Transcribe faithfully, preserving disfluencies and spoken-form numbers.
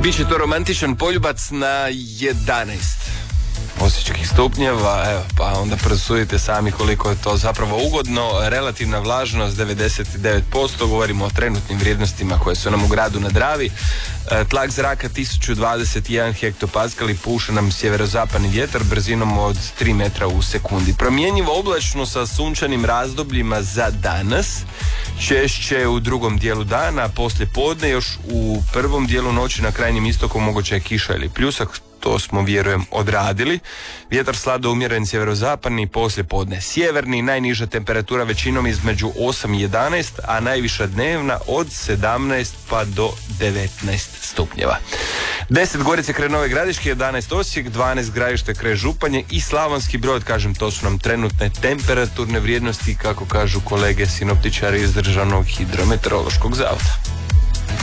Biće to romantičan poljubac na jedanaest osječkih stupnjeva, evo, pa onda prosudite sami koliko je to zapravo ugodno. Relativna vlažnost devedeset devet posto, govorimo o trenutnim vrijednostima koje su nam u gradu na Dravi. E, tlak zraka tisuću dvadeset jedan hektopaskal i puše nam sjeverozapadni vjetar brzinom od tri metra u sekundi. Promjenjivo oblačno sa sunčanim razdobljima za danas, češće u drugom dijelu dana, poslije podne još u prvom dijelu noći na krajnjem istoku moguća je kiša ili pljusak. To smo, vjerujem, odradili. Vjetar slabo umjeren sjeverozapadni, poslije podne sjeverni, najniža temperatura većinom između osam i jedanaest, a najviša dnevna od sedamnaest pa do devetnaest stupnjeva. deset Gorice kraj Nove Gradiške, jedanaest Osijek, dvanaest Gradište kraj Županje i Slavonski Brod, kažem, to su nam trenutne temperaturne vrijednosti, kako kažu kolege sinoptičari iz Državnog hidrometeorološkog zavoda.